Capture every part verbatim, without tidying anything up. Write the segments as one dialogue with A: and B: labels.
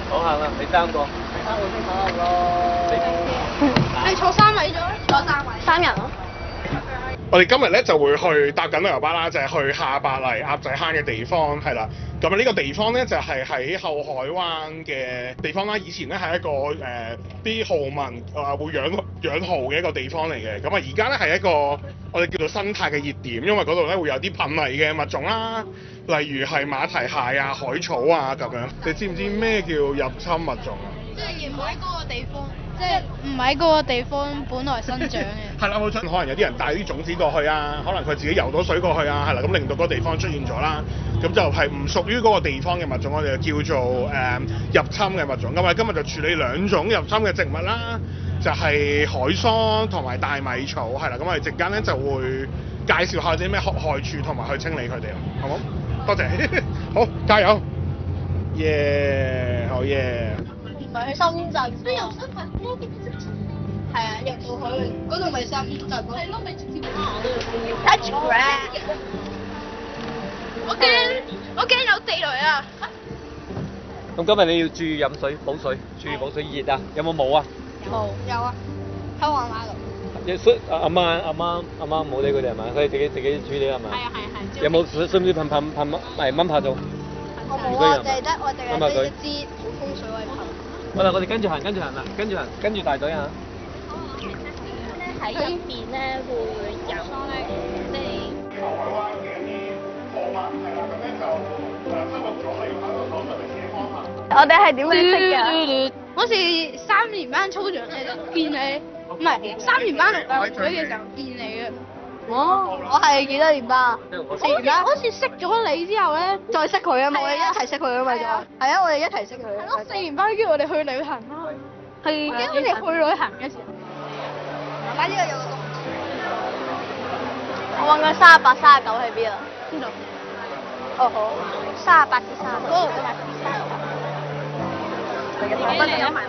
A: 好行啦，你三個。三個先跑咯。
B: 你坐三位咗？坐三位。三人咯。
C: 我哋今日咧就會去搭緊旅遊巴啦，就係、是、去下白泥鴨仔坑嘅地方，係啦。咁啊呢個地方咧就係、是、喺後海灣嘅地方啦。以前咧係一個誒啲豪民啊會養養蠔嘅一個地方嚟嘅。咁啊而家咧係一個我哋叫做生態嘅熱點，因為嗰度咧會有啲瀕危嘅物種啦，例如係馬蹄蟹啊、海草啊咁樣。你知唔知咩叫入侵物種啊？
B: 即係唔喺嗰個地方，即係唔喺嗰個地方本來生長嘅。
C: 係啦，冇錯。可能有啲人帶啲種子過去啊，可能佢自己游到水過去啊，係啦，咁令到嗰個地方出現咗啦。咁就係唔屬於嗰個地方嘅物種，我哋就叫做誒、呃、入侵嘅物種。咁我哋今日就處理兩種入侵嘅植物啦，就係、是、海桑同埋大米草，係啦。咁我哋陣間咧就會介紹下啲咩害害處同埋去清理佢哋，好冇？多謝，好，加油！耶、yeah，好耶！
B: 唔係去深圳，都有深圳嗰邊。係啊，入到去嗰度咪深圳咯。係咯，咪直接行咯。Touch grass。我驚，我驚有地雷啊！
A: 咁今日你要注意飲水，補水，注意補水熱啊！有冇冇啊？
B: 冇。有啊，喺橫馬度。
A: 阿阿媽阿媽阿媽冇理佢哋係咪？佢哋自己自己處理係咪？
B: 係啊係係。
A: 有冇需唔需要噴噴噴乜誒蚊拍咗？
B: 我冇啊，淨係得我淨係得一支普通水位噴。
A: 好啦，我哋跟住行，跟住行啦，跟住行，跟住大隊啊！
D: 喺入邊咧會有誒，即係
C: 後海灣嘅一啲貨物係啦，咁咧就誒收錄咗係要喺個手上面寫方法。
D: 我哋係點樣識㗎？
B: 嗰時三年班操場嘅見你，唔係三年班陸運會嘅時候見你嘅。
D: 哦，我係幾多年班啊？
B: 四年班。嗰時識咗你之後咧，
D: 再識佢啊嘛，我哋一齊識佢啊嘛就係啊，我哋一齊識佢。
B: 係咯，四年班跟住我哋去旅行啦。
D: 係。
B: 我記得我哋去旅行嘅時候。
D: 媽媽呢個有個窿。我揾緊三十八、三十九喺邊啊？邊度？哦好，三十八至三十九。嗰度都係。自己嚟啊！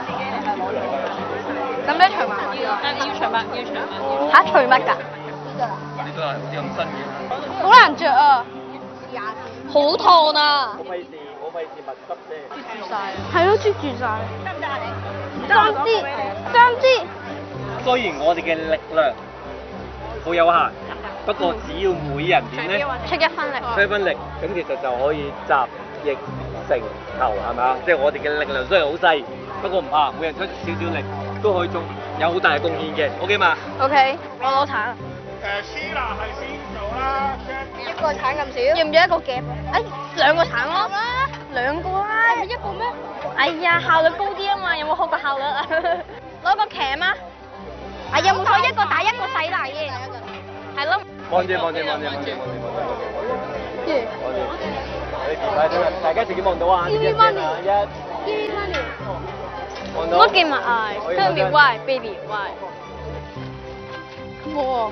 D: 咁咩除襪？要除襪，要除襪。嚇？除乜㗎？
A: 呢個係好似咁新嘅。
B: 好難着啊！
D: 好燙啊！
A: 我費事，我費事密濕啫。
B: 啜住晒。係咯，啜住晒。
D: 得唔得啊你？
B: 三支，三支。
A: 雖然我哋嘅力量好有限，不過只要每人點咧，
D: 出一分力。
A: 出一分力，咁其實就可以集腋成裘，係咪啊？即係我哋嘅力量雖然好細，不過唔怕，每人出少少力都可以做有好大嘅貢獻嘅。OK 嘛
D: ？OK，我攞橙。
C: 誒 Sheila 係先做啦，
D: 一個橙咁少。要唔要一個夾？誒，兩個橙咯。兩個啦。係咪一個咩？哎呀，效率高啲啊嘛，有冇學過效率啊？攞個鉗啊！啊，有冇錯？一個大一個細大嘅？係咯。
A: 望住望住望住望住望住望住。望住。你睇睇，大家自己望到啊！一、一、望到。
D: Look in my eyes. Tell me why, baby, why?
B: 哇！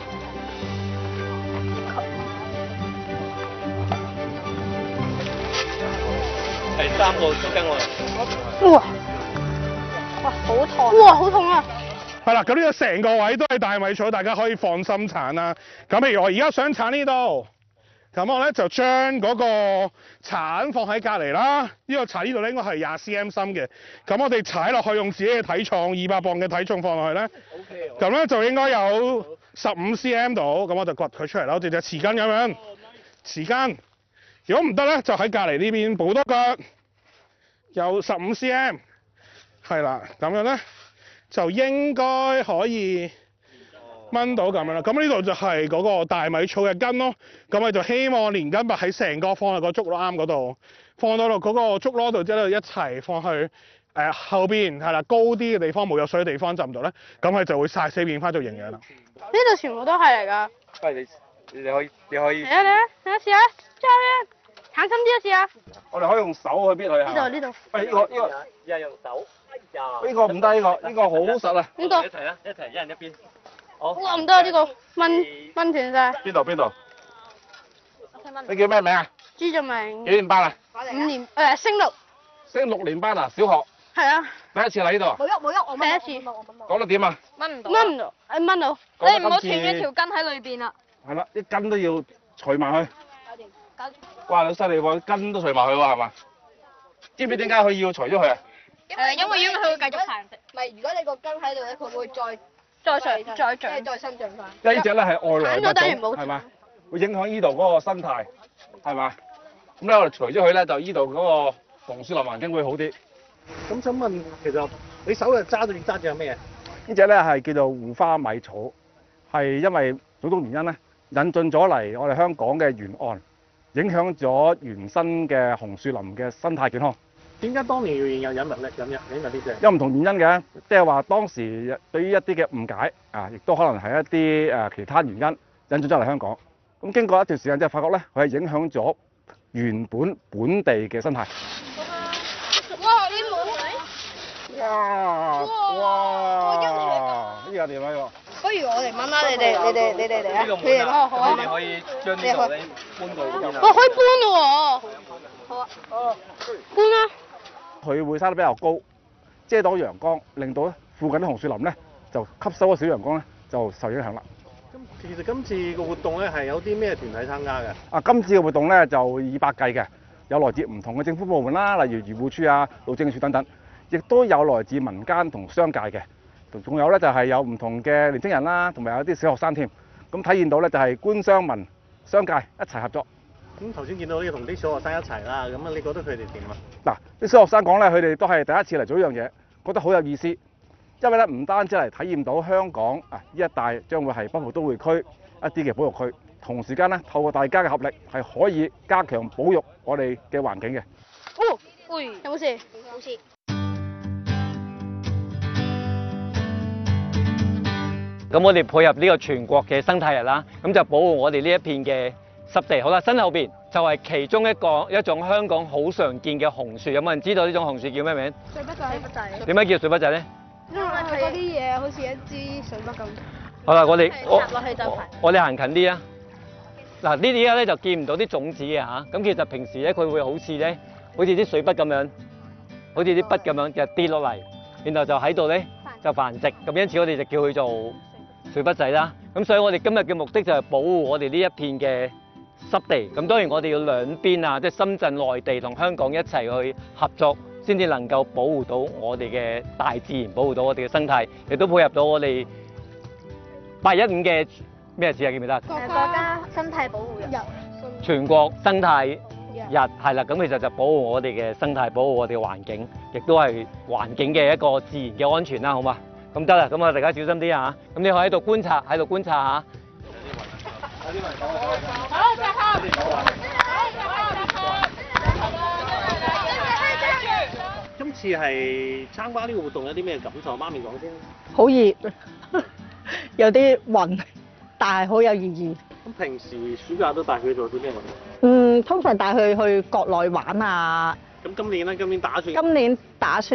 A: 第三個都跟我嚟。
B: 哇！
D: 哇，好痛！
B: 哇，好痛啊！
C: 係啦，咁呢個成個位都係大米草，大家可以放心鏟啦。咁譬如我而家想鏟呢度，咁我咧就將嗰個鏟放喺隔離啦。呢、呢個鏟呢度咧應該係廿 cm 深嘅。咁我哋踩落去用自己嘅體重，二百磅嘅體重放落去咧，咁咧就應該有十五 cm 度。咁我就掘佢出嚟啦，好似隻匙羹咁樣。匙羹，如果唔得咧，就喺隔離呢邊補多腳，有十五 cm。係啦，咁樣咧就應該可以掹到咁樣啦。咁呢度就係嗰個大米草嘅根咯。咁我就希望連根拔喺成個放喺個竹籮啱嗰度，放到落嗰個竹籮度之後一齊放去誒、呃、後邊係啦，高啲嘅地方冇有水嘅地方浸唔到咧，咁佢就會曬死變翻做營養啦。
B: 呢度全部都係嚟㗎。
A: 喂，你你可以你可以。
B: 嚟啊嚟啊嚟啊試下，揸啊！鏟深啲啊試下。
C: 我哋可以用手去搣佢啊。
B: 呢度呢度。
C: 喂，呢個呢個。
A: 一人用手。哎呀。
C: 呢個唔得，呢個呢個好實啊。
B: 呢度。
A: 一齊啦，一齊一人一邊。好。
B: 哇唔得啊！呢個掹掹斷晒。
C: 邊度邊度？你叫咩名啊？
B: 朱俊明。
C: 幾年班啊？
B: 五年誒升六。
C: 升六年班啊？小學。
B: 係啊。
C: 第一次嚟呢度啊？
D: 冇喐冇喐，我
B: 第一次。
C: 講得點啊？
D: 掹唔到。
B: 掹唔到，誒掹到。
D: 你唔好斷咗條筋喺裏邊啦。
C: 係啦，啲根都要除埋去。
D: 搞掂，搞掂。
C: 哇！你犀利喎，根都除埋去喎，係嘛？ 知唔知點解佢要除咗佢啊？
D: 誒，因為因為佢會繼續繁殖，
B: 唔係，如果你個根喺度咧，佢會再
D: 再上再長。
B: 即係再生長翻。
C: 因為呢只咧係外來物
D: 鏟咗等於冇
C: 種，係嘛？會影響呢度嗰個生態，係嘛？咁咧我哋除咗佢咧，就呢度嗰個紅樹林環境會好啲。
E: 咁想問，其實你手又揸住揸住有咩嘢？
C: 呢只咧係叫做護花米草，係因為種種原因咧引進咗嚟我哋香港嘅沿岸，影響咗原生嘅紅樹林嘅生態健康。
E: 點解當年要引引入咧？引入引入呢只？
C: 有唔同原因嘅，即係話當時對於一啲嘅誤解啊，亦都可能係一啲誒其他原因引進咗嚟香港。咁經過一段時間之後，發覺咧佢係影響咗原本本地嘅生態。
B: 哇！你冇
C: 哇！哇！呢個點啊？呢個
B: 不如我嚟掹啦，你哋你哋你哋嚟啊！
A: 呢個
B: 你哋
A: 門
B: 哦好啊
A: 你。哋可以將呢度咧搬到邊啊？
B: 哇！可以搬咯喎！好啊。哦。搬啦！
C: 佢會生得比較高，遮擋陽光，令到咧附近啲紅樹林咧就吸收咗少陽光咧，就受影響啦。
E: 咁其實今次個活動咧係有啲咩團體參加嘅？
C: 啊，今次嘅活動咧就以百計嘅，有來自唔同嘅政府部門啦，例如漁護署啊、路政署等等，亦都有來自民間同商界嘅，仲有咧就係有唔同嘅年青人啦，同埋有啲小學生添。咁體現到咧就係官商民商界一齊合作。
E: 咁頭先見到呢個同啲小學生一齊啦，咁啊你覺得佢哋點啊？
C: 嗱，啲小學生講咧，佢哋都係第一次嚟做呢樣嘢，覺得好有意思，因為咧唔單止嚟體驗到香港啊呢一帶將會係北部都會區一啲嘅保育區，同時間咧透過大家嘅合力係可以加強保育我哋嘅環境嘅。
B: 哦，喂，有冇事？冇事。
A: 咁我哋配合呢個全國嘅生態日啦，咁就保護我哋呢一片嘅濕地。好啦，身後邊就係其中一個一種香港好常見嘅紅樹。有冇人知道呢種紅樹叫咩名？
B: 水筆仔。水筆仔。
A: 點解叫水筆仔咧？
B: 因為佢嗰啲嘢好似一支水筆咁。
A: 好啦，我哋我
D: 插落去就係
A: 我哋行近啲啊。嗱，呢啲而家咧就見唔到啲種子嘅嚇。咁其實平時咧佢會好似咧，好似啲水筆咁樣，好似啲筆咁樣就跌落嚟，然後就喺度咧就繁殖。咁因此我哋就叫佢做水筆仔啦。咁所以我哋今日嘅目的就係保護我哋呢一片嘅濕地。咁當然我哋要兩邊啊，即係深圳內地同香港一齊去合作，先至能夠保護到我哋嘅大自然，保護到我哋嘅生態，亦都配合到我哋八一五嘅咩事啊？記唔記得？
D: 誒國家生態保護日。
A: 全國生態日係啦，咁其實就保護我哋嘅生態，保護我哋嘅環境，亦都係環境嘅一個自然嘅安全啦，好嘛？咁得啦，咁啊大家小心啲啊！咁你可以喺度觀察，喺度觀察下。
E: 今次係參加呢個活動有啲咩感受？媽咪講先。
F: 好熱，有啲暈，但係好有意義。
E: 咁平時暑假都帶佢做啲咩運動？
F: 嗯，通常帶佢去國內玩啊。
E: 咁今年咧，今年打算？
F: 今年打算。